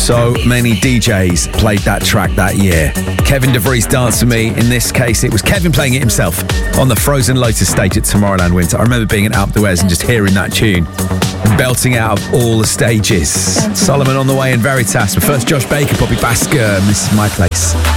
So many DJs played that track that year. Kevin DeVries, Dance With Me. In this case, it was Kevin playing it himself on the Frozen Lotus stage at Tomorrowland Winter. I remember being at Alpe d'Huez and just hearing that tune and belting out of all the stages. Solomon on the way in Veritas. But first, Josh Baker, Bobby Basker, and This Is My Place.